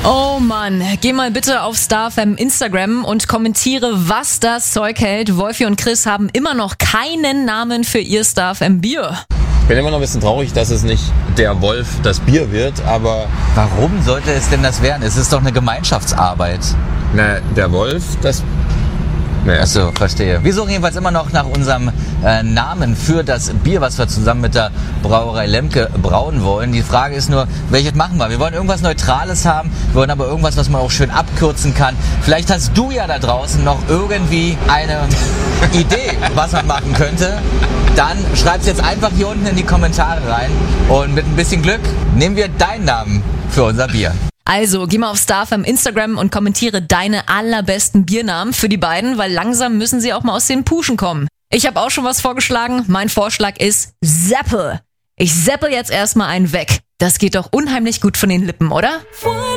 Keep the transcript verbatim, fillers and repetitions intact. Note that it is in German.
Oh Mann, geh mal bitte auf StarFM Instagram und kommentiere, was das Zeug hält. Wolfi und Chris haben immer noch keinen Namen für ihr StarFM Bier. Ich bin immer noch ein bisschen traurig, dass es nicht der Wolf das Bier wird, aber... Warum sollte es denn das werden? Es ist doch eine Gemeinschaftsarbeit. Na, der Wolf, das... Naja. Achso, verstehe. Wir suchen jedenfalls immer noch nach unserem äh, Namen für das Bier, was wir zusammen mit der Brauerei Lemke brauen wollen. Die Frage ist nur, welches machen wir? Wir wollen irgendwas Neutrales haben, wir wollen aber irgendwas, was man auch schön abkürzen kann. Vielleicht hast du ja da draußen noch irgendwie eine Idee, was man machen könnte. Dann schreib's jetzt einfach hier unten in die Kommentare rein und mit ein bisschen Glück nehmen wir deinen Namen für unser Bier. Also, geh mal auf StarFM Instagram und kommentiere deine allerbesten Biernamen für die beiden, weil langsam müssen sie auch mal aus den Puschen kommen. Ich habe auch schon was vorgeschlagen. Mein Vorschlag ist Seppel. Ich seppel jetzt erstmal einen weg. Das geht doch unheimlich gut von den Lippen, oder?